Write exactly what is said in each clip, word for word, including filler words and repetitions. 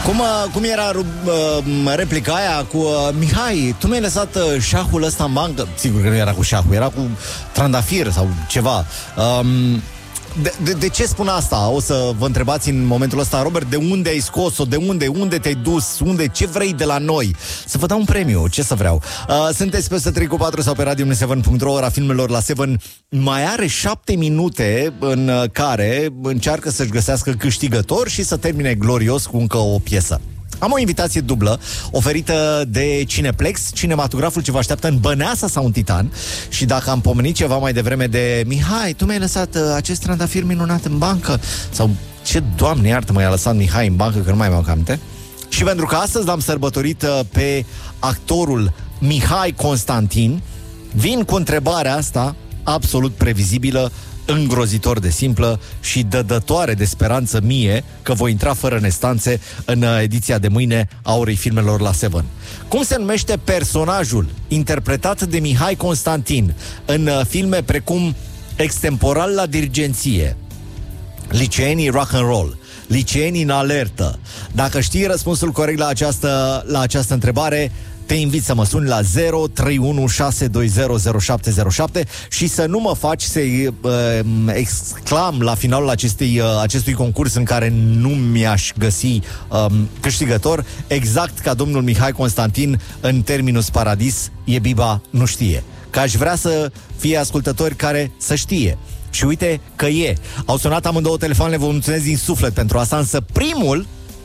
Cum, cum era uh, replica aia cu uh, Mihai, tu mi-ai lăsat uh, șahul ăsta în bancă? Sigur că nu era cu șahul, era cu trandafir sau ceva. Um, de, de, de ce spun asta? O să vă întrebați în momentul ăsta, Robert, de unde ai scos-o? De unde? Unde te-ai dus? Unde? Ce vrei de la noi? Să vă dau un premiu, ce să vreau? Uh, sunteți pe o sută trei cu patru sau pe radio șapte punct ro, ora filmelor la șapte. Mai are șapte minute în care încearcă să-și găsească câștigător și să termine glorios cu încă o piesă. Am o invitație dublă oferită de Cineplex, cinematograful ce vă așteaptă în Băneasa sau în Titan. Și dacă am pomenit ceva mai devreme de Mihai, tu mi-ai lăsat uh, acest trandafir minunat în bancă, sau ce, Doamne iartă, m-a lăsat Mihai în bancă, că nu mai mi-au aminte. Și pentru că astăzi l-am sărbătorit uh, pe actorul Mihai Constantin, vin cu întrebarea asta absolut previzibilă, îngrozitor de simplă și dădătoare de speranță mie că voi intra fără nestanțe în ediția de mâine a orei filmelor la șapte. Cum se numește personajul interpretat de Mihai Constantin în filme precum Extemporal la dirigenție, Liceenii rock and roll, Liceenii în alertă? Dacă știi răspunsul corect la această, la această întrebare, te invit să mă suni la zero trei unu șase doi zero zero șapte zero șapte și să nu mă faci să-i uh, exclam la finalul acestei, uh, acestui concurs în care nu mi-aș găsi um, câștigător, exact ca domnul Mihai Constantin în Terminus Paradis, e Biba nu știe. Că aș vrea să fie ascultători care să știe. Și uite că e. Au sunat amândouă telefoanele, vă mulțumesc din suflet pentru asta, însă primul...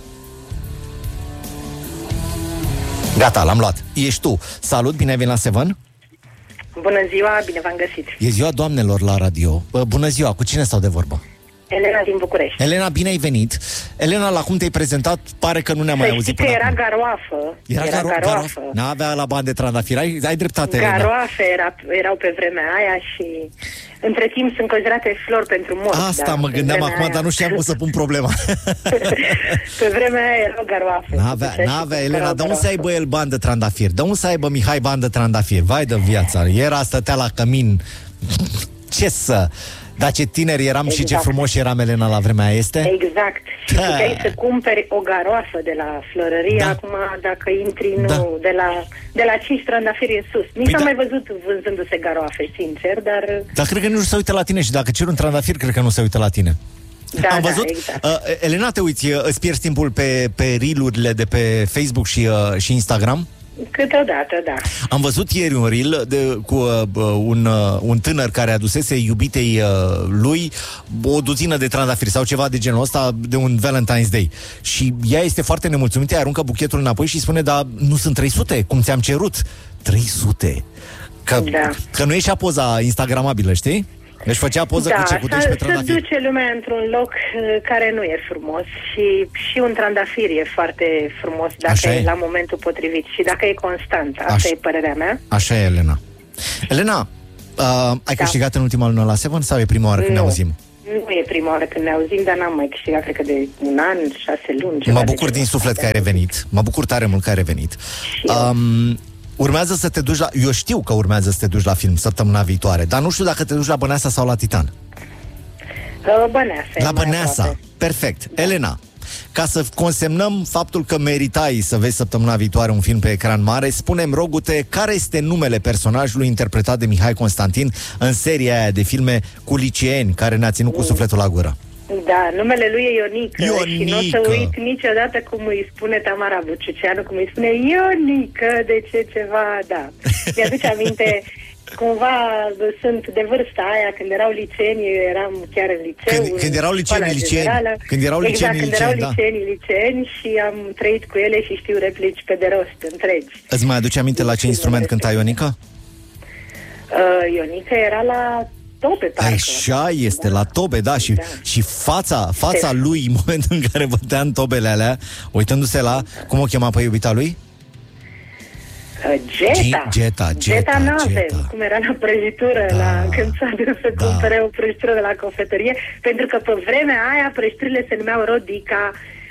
Gata, l-am luat. Ești tu. Salut, bine ai venit la Seven. Bună ziua, bine v-am găsit. E ziua doamnelor la radio. Bună ziua, cu cine stau de vorbă? Elena din București. Elena, bine ai venit. Elena, la cum te-ai prezentat, pare că nu ne-am mai auzit până că era acum. garoafă. Era, era garo- garoafă. garoafă. N-avea la bani de trandafir. Ai, ai dreptate, Elena. Garoafe era, erau pe vremea aia și între timp sunt considerate flori pentru morți. Asta mă gândeam acum, aia... dar nu știam cum să pun problema. Pe vremea aia erau garoafe. N-avea, n-avea Elena, de unde să aibă el bani de trandafir? De unde să aibă Mihai bani de trandafir? Vai de viața, era, stătea la cămin. Ce să... Dar ce tineri eram, exact. Și ce frumos eram, Elena, la vremea aia, este? Exact. Și da. Puteai să cumperi o garoafă de la florărie, da. Acum dacă intri, nu, da. de, la, de la cinci trandafiri în sus. Nici păi n-am da. mai văzut vânzându-se garoafe, sincer, dar... Dar cred că nu se uită la tine și dacă cer un trandafir, cred că nu se uită la tine. Da, am văzut, da, exact. uh, Elena, te uiți, îți pierzi timpul pe, pe reel-urile de pe Facebook și, uh, și Instagram? Câteodată, da. Am văzut ieri un reel de, cu uh, un, uh, un tânăr care adusese iubitei uh, lui o duzină de trandafiri sau ceva de genul ăsta de un Valentine's Day. Și ea este foarte nemulțumită, îi aruncă buchetul înapoi și spune, dar nu sunt trei sute, cum ți-am cerut? trei sute. Că, da. Că nu e și a poza instagramabilă, știi? Deci făcea poză da, cu cecutul și pe trandafir. Da, se duce lumea într-un loc uh, care nu e frumos și, și un trandafir e foarte frumos dacă e, e la momentul potrivit și dacă e constant. Asta Așa. e părerea mea. Așa e, Elena. Elena, uh, ai da. câștigat în ultima lună la Seven sau e prima oară când nu. ne auzim? Nu e prima oară când ne auzim, dar n-am mai câștigat, cred că de un an, șase luni. Mă bucur din suflet că ai revenit. Mă bucur tare mult că ai revenit. Um, urmează să te duci la... Eu știu că urmează să te duci la film săptămâna viitoare, dar nu știu dacă te duci la Băneasa sau la Titan. Băneasa. La Băneasa. Perfect. Da. Elena, ca să consemnăm faptul că meritai să vezi săptămâna viitoare un film pe ecran mare, spune-mi, rogute, care este numele personajului interpretat de Mihai Constantin în seria aia de filme cu liceeni, care ne-a ținut cu sufletul la gură? Da, numele lui e Ionică, Ionică. Și nu o să uit niciodată cum îi spune Tamara Buciuceanu, cum îi spune Ionică, de ce ceva, da. Mi-aduce aminte, cumva sunt de vârsta aia, când erau liceeni, eram chiar în liceu. Când, când erau liceeni, liceeni. Când erau liceeni, exact, când erau liceeni, liceeni, da. liceeni și am trăit cu ele și știu replici pe de rost, întregi. Îți mai aduce aminte la ce instrument cânta Ionica? Uh, Ionica era la... tobe, parcă. Așa este, da. La tobe, da, și, da. și fața, fața lui în momentul în care bătea în tobele alea, uitându-se la, cum o chema pe iubita lui? Geta. Geta, Geta, Nave, cum era la prăjitură, da, la, când s-a dus să da. cumpere o prăjitură de la cofetărie, pentru că pe vremea aia prăjiturile se numeau Rodica,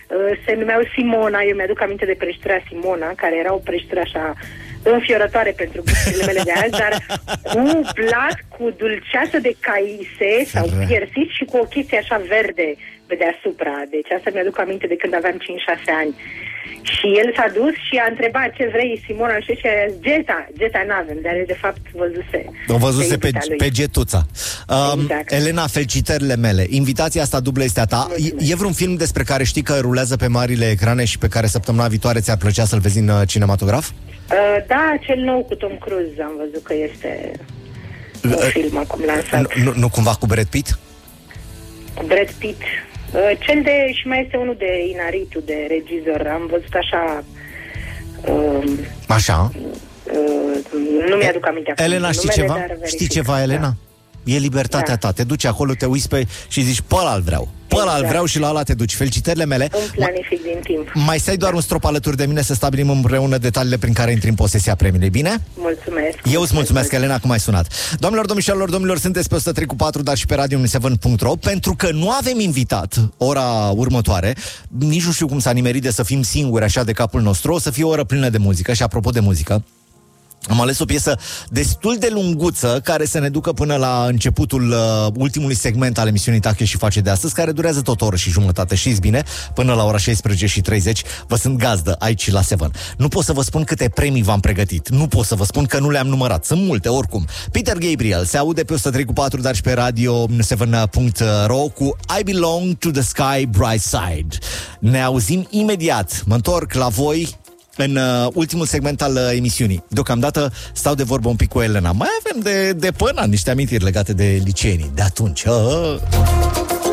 se numeau Simona, eu mi-aduc aminte de prăjitura Simona, care era o prăjitură așa înfiorătoare pentru gusturile mele de azi, dar cu blat, cu dulceață de caise sau piersit și cu o chestie așa verde pe deasupra. Deci asta mi-aduc aminte de când aveam cinci șase ani. Și el s-a dus și a întrebat ce vrei, Simona, și și a zis, Geta, Geta n-avem, dar el de fapt văzuse. O văzuse pe, pe Getuța. Um, exact. Elena, felicitările mele. Invitația asta dublă este a ta. E, e vreun film despre care știi că rulează pe marile ecrane și pe care săptămâna viitoare ți-ar plăcea să-l vezi în uh, cinematograf? Uh, da, cel nou cu Tom Cruise, am văzut că este un uh, film acum lansat. Nu, nu, nu cumva cu Brad Pitt? Cu Brad Pitt. Uh, cel de, și mai este unul de Inaritu, de regizor. Am văzut așa... Uh, așa? Uh, nu mi-aduc aminte acum. Elena, știi numele, ceva? Știi ceva, Elena? Da. E libertatea da. ta. Te duci acolo, te uiți pe și zici, pe ăla-l vreau. Pe ăla-l exact. vreau și la ăla te duci. Felicitările mele. Îmi planific din timp. Mai stai doar da. un strop alături de mine să stabilim împreună detaliile prin care intri în posesia premiului, bine? Mulțumesc. Eu îți mulțumesc, Elena, cum ai sunat. Doamnelor, domnișoarelor, domnilor, sunteți pe o sută trei cu patru, dar și pe radio unu șapte punct ro, pentru că nu avem invitat ora următoare. Nici nu știu cum s-a nimerit de să fim singuri așa de capul nostru. O să fie o oră plină de muzică și apropo de muzică, am ales o piesă destul de lunguță care să ne ducă până la începutul uh, ultimului segment al emisiunii Tache și Face de astăzi, care durează tot o oră și jumătate, știți bine, până la ora șaisprezece și treizeci. Vă sunt gazdă aici la Seven. Nu pot să vă spun câte premii v-am pregătit. Nu pot să vă spun că nu le-am numărat. Sunt multe, oricum. Peter Gabriel se aude pe o sută trei cu patru, dar și pe radio seven punct ro cu I Belong to the Sky Bright Side. Ne auzim imediat. Mă întorc la voi în uh, ultimul segment al uh, emisiunii. Deocamdată stau de vorbă un pic cu Elena. Mai avem de, de până niște amintiri legate de liceenii de atunci. Uh.